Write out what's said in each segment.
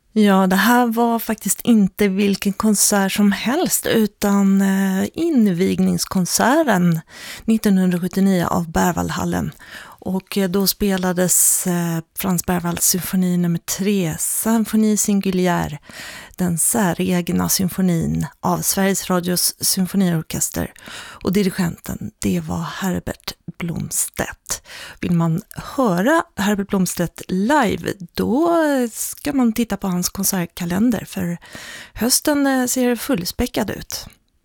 Ja, det här var faktiskt inte vilken konsert som helst utan invigningskonserten 1979 av Berwaldhallen. Och då spelades Franz Berwalds symfoni nummer 3, Symphonie Singulière, den säregna symfonin av Sveriges Radios symfoniorkester. Och dirigenten, det var Herbert Blomstedt. Vill man höra Herbert Blomstedt live, då ska man titta på hans konsertkalender, för hösten ser fullspäckad ut.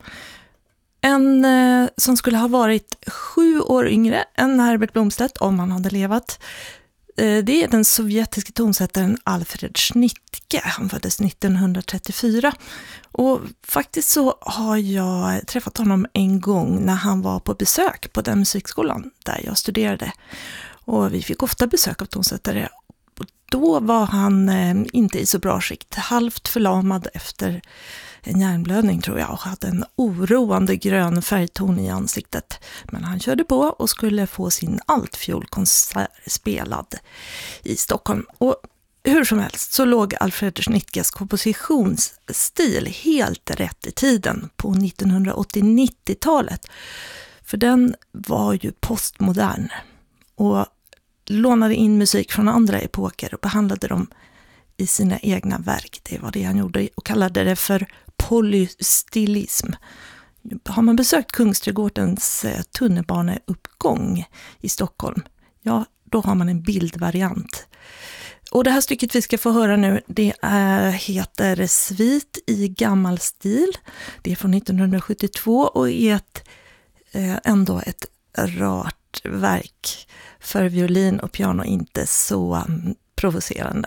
En som skulle ha varit 7 år yngre än Herbert Blomstedt om han hade levat, det är den sovjetiska tonsättaren Alfred Schnittke. Han föddes 1934 och faktiskt så har jag träffat honom en gång när han var på besök på den musikskolan där jag studerade. Och vi fick ofta besök av tonsättare. Då var han inte i så bra skick, halvt förlamad efter en hjärnblödning tror jag, och hade en oroande grön färgton i ansiktet. Men han körde på och skulle få sin altfiolkonsert spelad i Stockholm. Och hur som helst så låg Alfred Schnittkes kompositionsstil helt rätt i tiden på 1980-90-talet. För den var ju postmodern och lånade in musik från andra epoker och behandlade dem i sina egna verk. Det var det han gjorde och kallade det för polystylism. Har man besökt Kungsträdgårdens tunnelbaneuppgång i Stockholm, ja, då har man en bildvariant. Och det här stycket vi ska få höra nu, det heter Svit i gammal stil. Det är från 1972 och är ändå ett rart verk för violin och piano, inte så provocerande.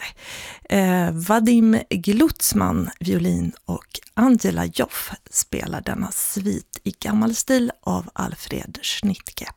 Vadim Glucksmann violin och Angela Joff spelar denna svit i gammal stil av Alfred Schnittke.